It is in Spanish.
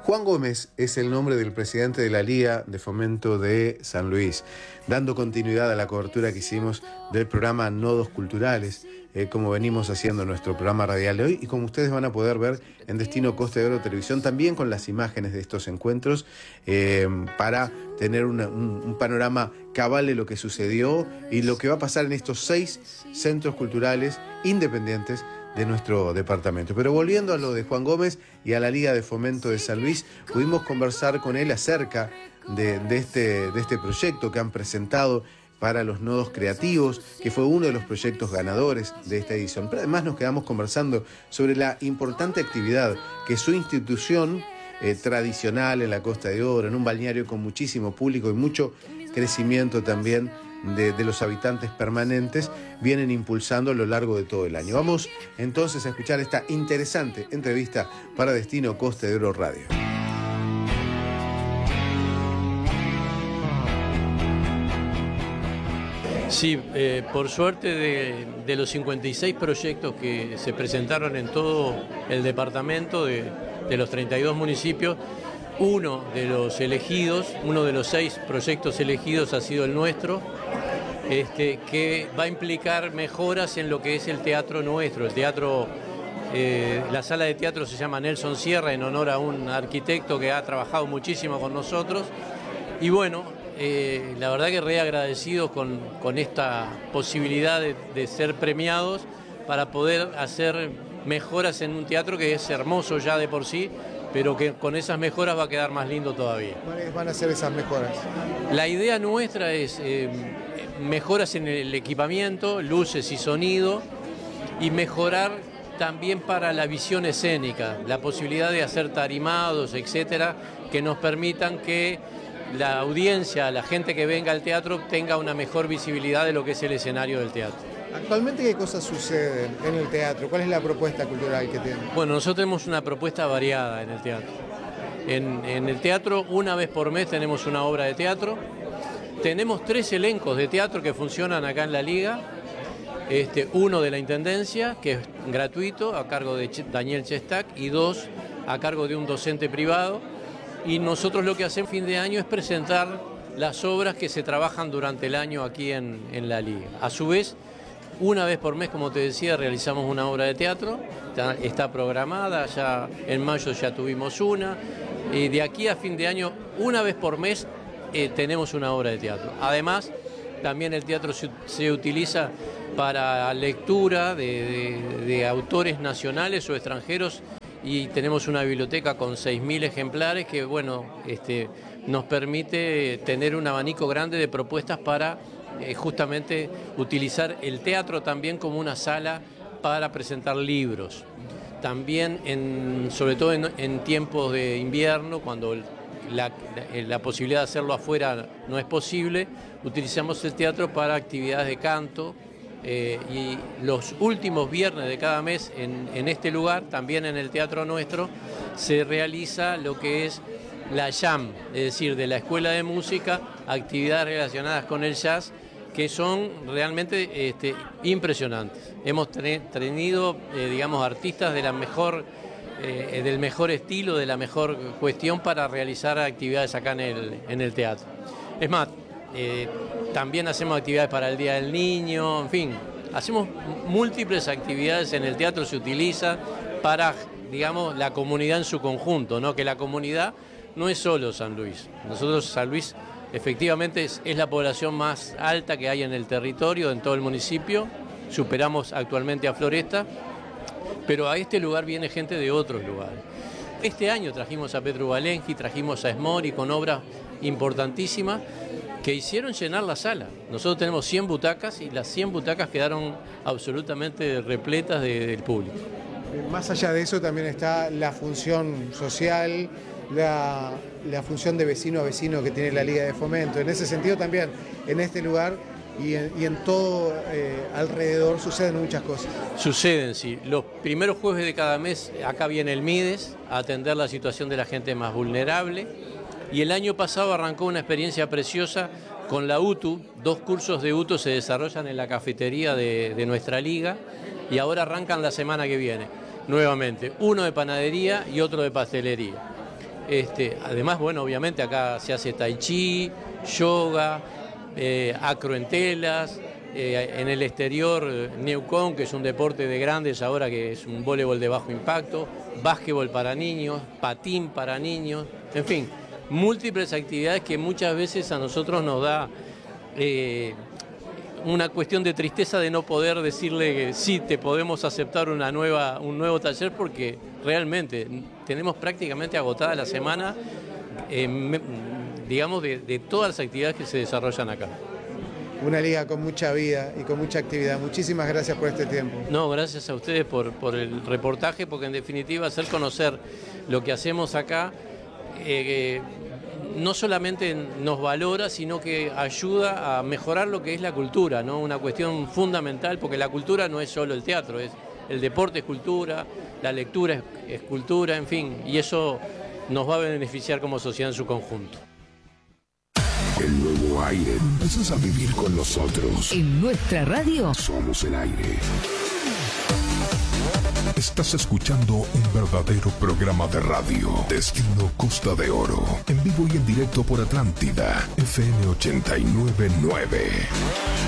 Juan Gómez es el nombre del presidente de la Liga de Fomento de San Luis, dando continuidad a la cobertura que hicimos del programa Nodos Culturales, como venimos haciendo nuestro programa radial de hoy y como ustedes van a poder ver en Destino Costa de Oro Televisión, también con las imágenes de estos encuentros, para tener un panorama cabal de lo que sucedió y lo que va a pasar en estos 6 centros culturales independientes de nuestro departamento. Pero volviendo a lo de Juan Gómez y a la Liga de Fomento de San Luis, pudimos conversar con él acerca de este proyecto que han presentado para los nodos creativos, que fue uno de los proyectos ganadores de esta edición. Pero además nos quedamos conversando sobre la importante actividad que su institución tradicional en la Costa de Oro, en un balneario con muchísimo público y mucho crecimiento también de los habitantes permanentes, vienen impulsando a lo largo de todo el año. Vamos entonces a escuchar esta interesante entrevista para Destino Costa de Oro Radio. Sí, por suerte de los 56 proyectos que se presentaron en todo el departamento de los 32 municipios, uno de los elegidos, uno de los 6 proyectos elegidos ha sido el nuestro, que va a implicar mejoras en lo que es el teatro nuestro. El teatro, la sala de teatro se llama Nelson Sierra en honor a un arquitecto que ha trabajado muchísimo con nosotros. Y bueno, la verdad que re agradecidos con esta posibilidad de ser premiados para poder hacer mejoras en un teatro que es hermoso ya de por sí, pero que con esas mejoras va a quedar más lindo todavía. ¿Cuáles van a ser esas mejoras? La idea nuestra es mejoras en el equipamiento, luces y sonido, y mejorar también para la visión escénica, la posibilidad de hacer tarimados, etcétera, que nos permitan que la audiencia, la gente que venga al teatro, tenga una mejor visibilidad de lo que es el escenario del teatro. Actualmente, ¿qué cosas suceden en el teatro? ¿Cuál es la propuesta cultural que tienen? Bueno, nosotros tenemos una propuesta variada en el teatro. En el teatro, una vez por mes tenemos una obra de teatro. Tenemos 3 elencos de teatro que funcionan acá en la Liga. Uno de la Intendencia, que es gratuito, a cargo de Daniel Chestac, y 2 a cargo de un docente privado. Y nosotros lo que hacemos fin de año es presentar las obras que se trabajan durante el año aquí en la Liga. A su vez, una vez por mes, como te decía, realizamos una obra de teatro, está programada, ya en mayo ya tuvimos una, y de aquí a fin de año, una vez por mes, tenemos una obra de teatro. Además, también el teatro se utiliza para lectura de autores nacionales o extranjeros, y tenemos una biblioteca con 6.000 ejemplares que, bueno, nos permite tener un abanico grande de propuestas para justamente utilizar el teatro también como una sala para presentar libros. También, sobre todo en tiempos de invierno, cuando la posibilidad de hacerlo afuera no es posible, utilizamos el teatro para actividades de canto. Y los últimos viernes de cada mes en este lugar, también en el teatro nuestro, se realiza lo que es la jam, es decir, de la escuela de música, actividades relacionadas con el jazz, que son realmente impresionantes. Hemos tenido, digamos, artistas de la mejor, del mejor estilo, de la mejor cuestión para realizar actividades acá en el teatro. Es más, también hacemos actividades para el Día del Niño, en fin, hacemos múltiples actividades en el teatro, se utiliza para, digamos, la comunidad en su conjunto, ¿no? Que la comunidad no es solo San Luis. Nosotros, San Luis, efectivamente es la población más alta que hay en el territorio, en todo el municipio, superamos actualmente a Floresta, pero a este lugar viene gente de otros lugares. Este año trajimos a Petru Valengi, trajimos a Smori con obras importantísimas que hicieron llenar la sala. Nosotros tenemos 100 butacas y las 100 butacas quedaron absolutamente repletas del público. Más allá de eso también está la función social, la función de vecino a vecino que tiene la Liga de Fomento. En ese sentido también, en este lugar y en todo alrededor suceden muchas cosas. Suceden, sí. Los primeros jueves de cada mes acá viene el MIDES a atender la situación de la gente más vulnerable. Y el año pasado arrancó una experiencia preciosa con la UTU. 2 cursos de UTU se desarrollan en la cafetería de nuestra liga y ahora arrancan la semana que viene nuevamente. Uno de panadería y otro de pastelería. Además, bueno, obviamente acá se hace tai chi, yoga, acro en telas, en el exterior Newcon, que es un deporte de grandes ahora, que es un voleibol de bajo impacto, básquetbol para niños, patín para niños, en fin, múltiples actividades que muchas veces a nosotros nos da una cuestión de tristeza de no poder decirle que sí, te podemos aceptar un nuevo taller, porque realmente tenemos prácticamente agotada la semana, digamos, de todas las actividades que se desarrollan acá. Una liga con mucha vida y con mucha actividad. Muchísimas gracias por este tiempo. No, gracias a ustedes por el reportaje, porque en definitiva hacer conocer lo que hacemos acá no solamente nos valora, sino que ayuda a mejorar lo que es la cultura, ¿no? Una cuestión fundamental, porque la cultura no es solo el teatro, el deporte es cultura, la lectura es cultura, en fin, y eso nos va a beneficiar como sociedad en su conjunto. El nuevo aire. Empiezas a vivir con nosotros. En nuestra radio Somos el aire. Estás escuchando un verdadero programa de radio. Destino Costa de Oro. En vivo y en directo por Atlántida. FM 89.9.